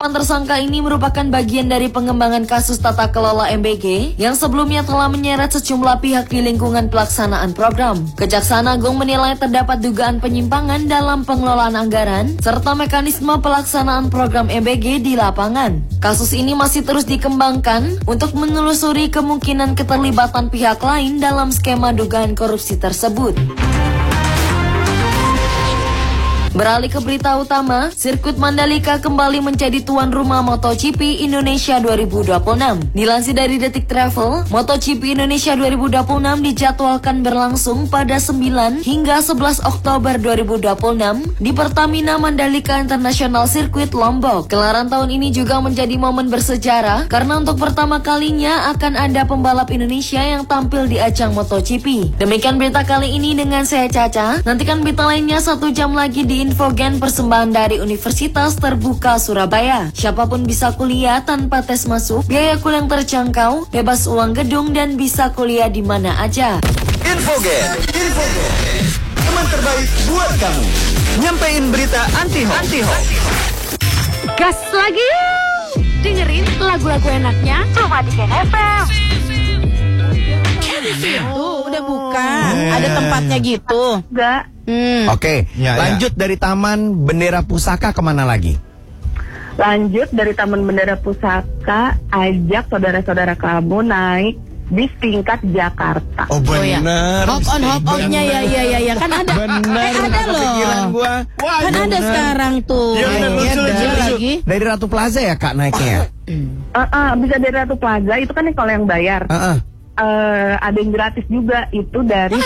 Penetapan tersangka ini merupakan bagian dari pengembangan kasus tata kelola MBG yang sebelumnya telah menyeret sejumlah pihak di lingkungan pelaksanaan program. Kejaksaan Agung menilai terdapat dugaan penyimpangan dalam pengelolaan anggaran serta mekanisme pelaksanaan program MBG di lapangan. Kasus ini masih terus dikembangkan untuk menelusuri kemungkinan keterlibatan pihak lain dalam skema dugaan korupsi tersebut. Beralih ke berita utama, sirkuit Mandalika kembali menjadi tuan rumah MotoGP Indonesia 2026. Dilansir dari Detik Travel, MotoGP Indonesia 2026 dijadwalkan berlangsung pada 9 hingga 11 Oktober 2026 di Pertamina Mandalika International Circuit Lombok. Gelaran tahun ini juga menjadi momen bersejarah karena untuk pertama kalinya akan ada pembalap Indonesia yang tampil di ajang MotoGP. Demikian berita kali ini dengan saya Caca. Nantikan berita lainnya 1 jam lagi di Infogen persembahan dari Universitas Terbuka Surabaya. Siapapun bisa kuliah tanpa tes masuk, biaya kuliah yang terjangkau, bebas uang gedung dan bisa kuliah di mana aja. Infogen. Teman terbaik buat kamu. Nyampein berita anti-hoax. Gas lagi yuk! Dengerin lagu-lagu enaknya cuma di Ken FM. Tuh, udah buka. Ada tempatnya gitu. Enggak. Oke, lanjut dari Taman Bendera Pusaka kemana lagi? Lanjut dari Taman Bendera Pusaka, ajak saudara-saudara kamu naik bis tingkat Jakarta. Oh bener. Hop on-nya ya. Kan ada. Bener. Ada loh. Kepikiran gua. Kan ada sekarang tuh. Naiknya lagi. dari Ratu Plaza ya Kak naiknya? Bisa dari Ratu Plaza, itu kan kalau yang bayar. Ada yang gratis juga, itu dari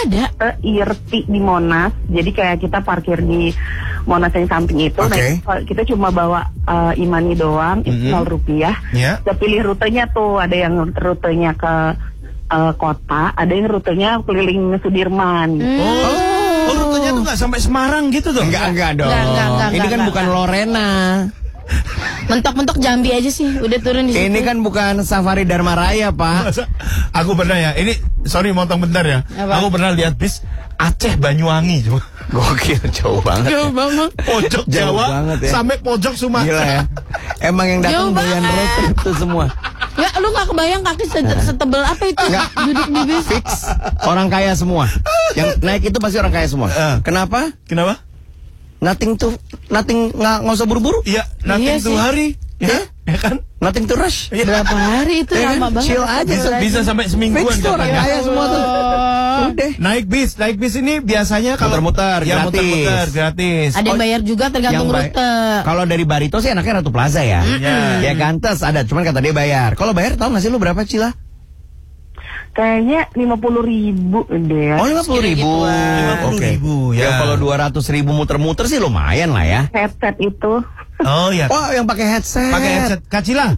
IRT di Monas. Jadi kayak kita parkir di Monas yang samping itu. Nah, kita cuma bawa e-money doang, itu Rp0. Kita pilih rutenya tuh, ada yang rutenya ke kota, ada yang rutenya keliling Sudirman. Oh, rutenya tuh nggak sampai Semarang gitu tuh? Enggak dong. Ini kan bukan Lorena. Mentok-mentok Jambi aja sih, udah turun di situ. Ini kan bukan Safari Dharma Raya, Pak. Aku pernah ya, ini sorry motong bentar ya. Aku pernah lihat bis Aceh Banyuwangi. Gokil, jauh banget. Jauh banget. Pojok Jawa sampai pojok Sumatera. Gila ya. Emang yang datang doyan road trip tuh semua. Ya, lu gak kebayang kaki setebel apa itu? Duduk di bis. Fix orang kaya semua. Yang naik itu pasti orang kaya semua. Kenapa? Nothing nggak usah buru-buru. Iya, nothing to hurry. Ya kan? Nothing to rush. Berapa hari itu lama banget. Chill aja. Bisa sampai semingguan. Fix tuh orang kaya semua tuh. Udah. Naik bis ini biasanya kalau muter-muter gratis. Ada yang bayar juga tergantung rute. Kalau dari Barito sih enaknya Ratu Plaza ya. Ya Gantes ada, cuman kata dia bayar. Kalau bayar tahu nggak sih lu berapa Cila? Kayaknya 50.000 deh ya. Oh 50.000. 50.000 ya. Kalau 200.000 muter-muter sih lumayan lah ya. Headset itu. Oh ya. Oh yang pakai headset. Kak Cila.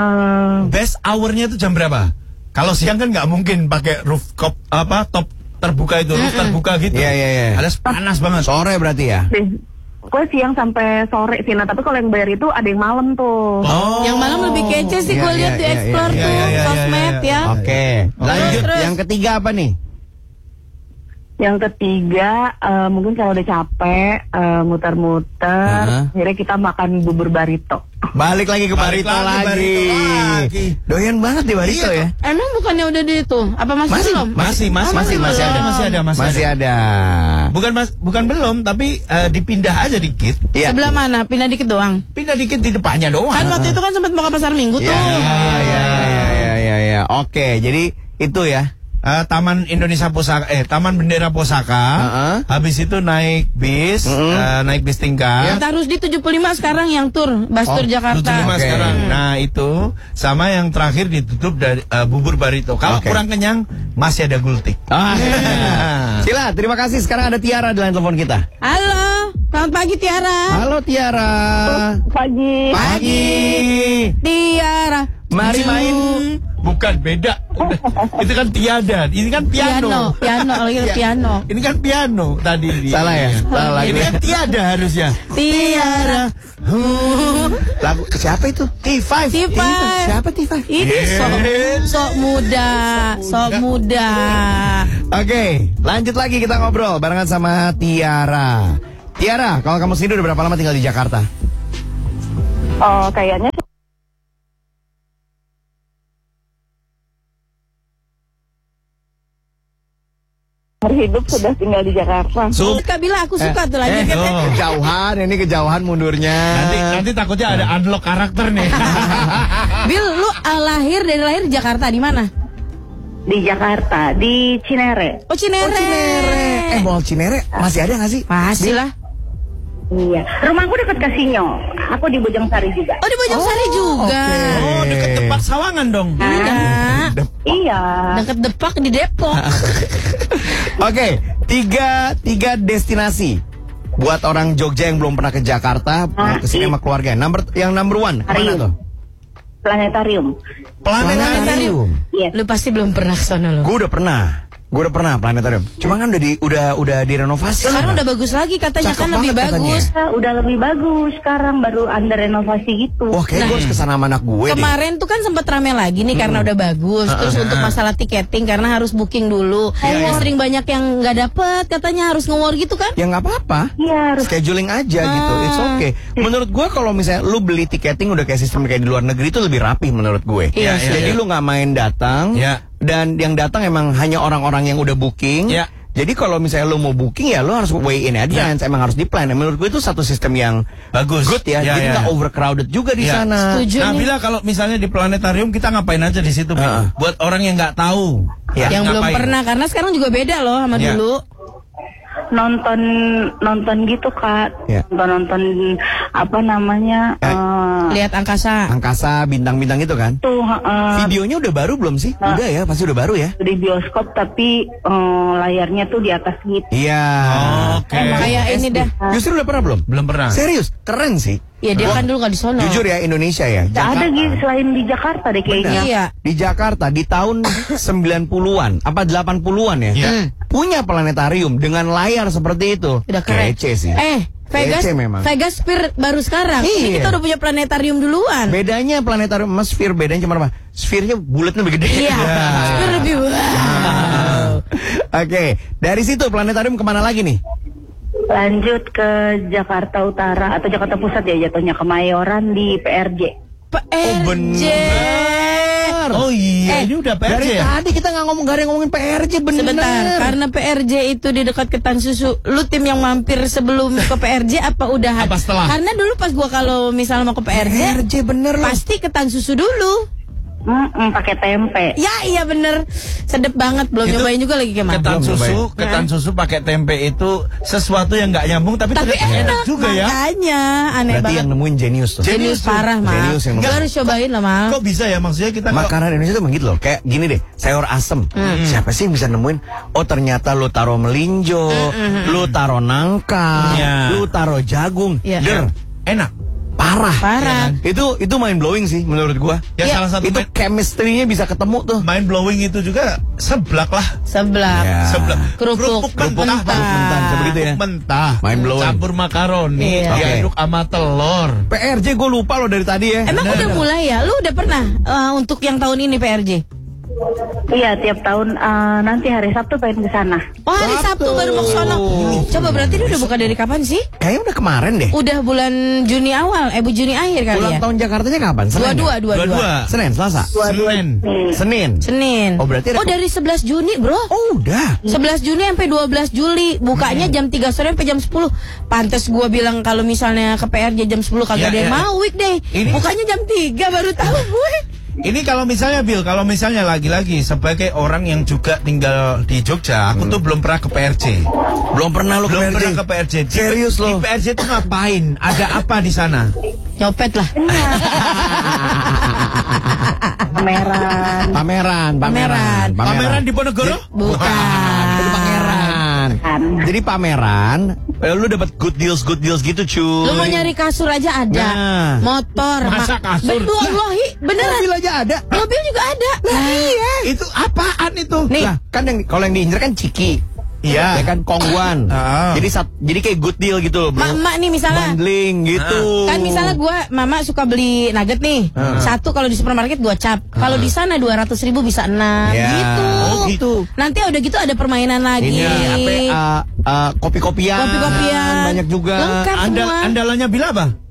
Best hour-nya itu jam berapa? Kalau siang kan nggak mungkin pakai rooftop top terbuka itu, roof terbuka gitu. Iya. Ada panas banget. Sore berarti ya. Gue siang sampai sore sih, nah tapi kalau yang bayar itu ada yang malam tuh. Yang malam lebih kece sih, gue lihat di Explore tuh, sosmed ya. Oke, lanjut. Yang ketiga apa nih? Yang ketiga, mungkin kalau udah capek, muter-muter, akhirnya kita makan bubur Barito. Balik lagi ke Barito lagi. Doyan banget di Barito ya. Emang bukannya udah di itu? Apa masih belum? Masih ada. Bukan belum, tapi dipindah aja dikit. Sebelah mana? Pindah dikit doang? Pindah dikit di depannya doang. Kan waktu itu kan sempat mau ke Pasar Minggu tuh. Ya. Oke, jadi itu ya. Taman Indonesia Pusaka, Taman Bendera Pusaka. Habis itu naik bis, naik bis tingkat. Harus di 75 sekarang yang tur, bus tur Jakarta. 75 sekarang. Nah itu sama yang terakhir ditutup dari bubur Barito. Kalau kurang kenyang masih ada gultik. Cila, terima kasih. Sekarang ada Tiara di line telepon kita. Halo, selamat pagi Tiara. Halo Tiara. Pagi. Tiara, mari main. Bukan, beda. Itu kan tiada. Ini kan piano. Piano. Ini kan piano tadi. Salah ya? Salah. Ini kan tiada harusnya. Tiara. Lagu siapa itu? T5. Siapa T5? Ini sok muda. Oke, lanjut lagi kita ngobrol barengan sama Tiara. Tiara, kalau kamu sendiri udah berapa lama tinggal di Jakarta? Oh, kayaknya hidup sudah tinggal di Jakarta. Kak Bila, aku suka tuh lagi. Kejauhan, ini kejauhan mundurnya. Nanti takutnya ada unlock karakter nih. Bil, lu lahir di Jakarta di mana? Di Jakarta, di Cinere. Oh, Cinere. Mall Cinere masih ada nggak sih? Masih lah. Iya, rumahku dekat Kasino. Aku di Bojongsari juga. Oh, di Bojongsari juga. Okay. Oh, deket Depak Sawangan dong. Iya. Deket Depak di Depok. Oke, tiga destinasi buat orang Jogja yang belum pernah ke Jakarta, kesini sama keluarga. Yang number one, mana tuh? Planetarium. Iya. Lu pasti belum pernah ke sana lo. Gue udah pernah planetarium. Cuma kan udah direnovasi. Sekarang udah bagus lagi katanya. Cakep kan lebih banget bagus. Udah lebih bagus sekarang, baru under renovasi gitu. Wah, kayak gue harus kesana sama anak gue. Kemarin tuh kan sempat rame lagi nih karena udah bagus. Terus untuk masalah tiketing karena harus booking dulu. Sering banyak yang nggak dapet katanya, harus nge-war gitu kan? Ya nggak apa-apa. Iya, harus Scheduling aja gitu. It's okay. Menurut gue kalau misalnya lu beli tiketing udah kayak sistem kayak di luar negeri itu lebih rapih menurut gue. Iya, Jadi lu nggak main datang. Iya. Dan yang datang emang hanya orang-orang yang udah booking. Ya. Jadi kalau misalnya lo mau booking ya lo harus way in advance. Emang harus di plan. Menurut gue itu satu sistem yang bagus, good ya. Jadi nggak overcrowded juga di sana. Setuju Nah, nih. Bila kalau misalnya di planetarium kita ngapain aja di situ? Buat orang yang nggak tahu, Yang belum pernah, karena sekarang juga beda loh sama dulu. nonton gitu Kak. Ya. Nonton apa namanya? Lihat angkasa. Angkasa, bintang-bintang gitu kan. Tuh Videonya udah baru belum sih? Udah ya, pasti udah baru ya. di bioskop tapi layarnya tuh di atas gitu. Iya. Oke. Kayak ini dah. Justru udah pernah belum? Belum pernah. Serius, keren sih. Ya dia kan dulu nggak di sono. Jujur ya, Indonesia ya. Nggak ada gitu selain di Jakarta deh kayaknya. Iya. Di Jakarta di tahun 90-an apa 80-an ya. Iya. Punya planetarium dengan layar seperti itu. Udah keren. Kece sih. Vegas, Kece memang. Vegas Sphere baru sekarang. Iya. Ini kita udah punya planetarium duluan. Bedanya planetarium sama sphere, bedanya cuma apa? Sphere-nya bulatnya lebih gede. Iya. Sphere lebih wow. Oke, dari situ planetarium kemana lagi nih? Lanjut ke Jakarta Utara atau Jakarta Pusat ya jatuhnya, Kemayoran di PRJ. PRJ. Oh iya, ini udah PRJ Dari ya? tadi kita nggak ngomongin PRJ, bener. Sebentar, karena PRJ itu di dekat Ketan Susu. Lu tim yang mampir sebelum ke PRJ apa udah? Apa setelah? Karena dulu pas gua kalau misalnya mau ke PRJ bener loh. pasti Ketan Susu dulu. Pakai tempe. Ya iya bener. Sedep banget, belum Itu nyobain juga lagi kemarin. Ketan susu pakai tempe itu sesuatu yang nggak nyambung tapi enak juga ya. Makanya aneh Berarti banget. yang nemuin jenius tuh. Jenius parah, Mal. Jenius yang Lu nemuin. harus cobain lah, Mal. Kok bisa ya, maksudnya kita Makanan Indonesia tuh begitu loh. Kayak gini deh, sayur asem. Siapa sih yang bisa nemuin? Oh ternyata lu taruh melinjo, lu taruh nangka, Iya. lu taruh jagung. Iya. Der, enak. parah. Itu mind blowing sih menurut gua. Ya, salah satu itu chemistry-nya bisa ketemu tuh. Mind blowing itu juga seblak lah. Seblak. Ya. Seblak. Kerupuk mentah. Bisa begitu ya. Mentah. Mind blowing. Campur makaroni, Iya. diaduk sama telur. PRJ gue lupa loh dari tadi ya. Emang udah mulai ya? Lu udah pernah untuk yang tahun ini PRJ? Iya, tiap tahun nanti hari Sabtu pengen ke sana. Oh, hari Sabtu baru mau ke sono. Coba berarti dia udah buka dari kapan sih? Kayaknya udah kemarin deh. Udah bulan Juni awal, Juni akhir kali Ulang ya. tahun Jakartanya kapan? Senin. ya? Dua-dua. Senin, Selasa. Senin. Oh, berarti ada- dari 11 Juni, Bro. Oh, udah. 11 Juni sampai 12 Juli. Bukanya jam 3 sore sampai jam 10. Pantes gua bilang kalau misalnya ke PRJ jam 10 kagak ada yang mau weekday. Ini- Bukanya jam 3 baru tahu gue. Ini kalau misalnya Bill, kalau misalnya lagi-lagi sebagai orang yang juga tinggal di Jogja, aku tuh belum pernah ke PRJ. Belum pernah lo ke Belum PRJ? pernah ke PRJ. Serius Di lo? PRJ tuh ngapain? Ada apa di sana? Nyopet lah. Pameran. Pameran di Ponegoro? Bukan. Itu pangeran. Jadi pameran, lu dapat good deals gitu cuy. Lu mau nyari kasur aja ada. Nah. Motor. Masa kasur? Wallahi, beneran. Mobil aja ada. Mobil juga ada. Iya. Itu apaan itu? Nih. Lah, kan kalau yang diincer kan Ciki. Iya. Ya kan Kongguan. Ah. Jadi kayak good deal gitu, bro. Mak nih misalnya. Bundling gitu. Kan misalnya mama suka beli nugget nih. Satu kalau di supermarket 2 cap. Kalau di sana 200.000 bisa 6 Ya. gitu. Oh, gitu. Nanti udah gitu ada permainan lagi. Ini apa kopi-kopian. Kopi-kopian. Banyak juga. Lengkap semua. Andalannya Bila apa?